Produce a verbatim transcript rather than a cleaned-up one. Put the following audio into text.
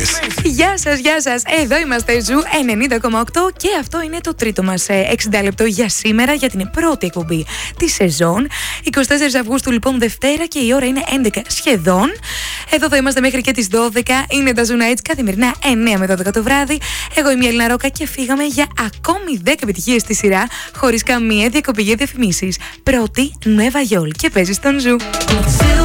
Γεια σας, γεια σας. Εδώ είμαστε Ζου ενενήντα κόμμα οκτώ και αυτό είναι το τρίτο μας εξήντα λεπτό για σήμερα, για την πρώτη εκπομπή της σεζόν. εικοστή τέταρτη Αυγούστου λοιπόν, Δευτέρα, και η ώρα είναι έντεκα σχεδόν. Εδώ θα είμαστε μέχρι και τις δώδεκα. Είναι τα Zoo Nights καθημερινά εννέα με δώδεκα το βράδυ. Εγώ είμαι η Έλληνα Ρόκα και φύγαμε για ακόμη δέκα επιτυχίες στη σειρά, χωρίς καμία διακοπή για διαφημίσεις. Πρώτη, Νουέβα Γιόλ, και παίζει στον Ζου.